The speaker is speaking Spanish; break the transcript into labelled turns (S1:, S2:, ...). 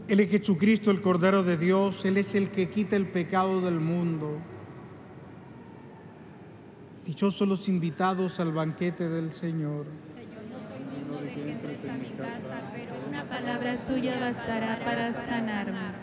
S1: Él es Jesucristo, el Cordero de Dios. Él es el que quita el pecado del mundo. Dichosos los invitados al banquete del Señor.
S2: Señor, no soy digno de que entres a mi casa, pero una palabra tuya bastará para sanarme.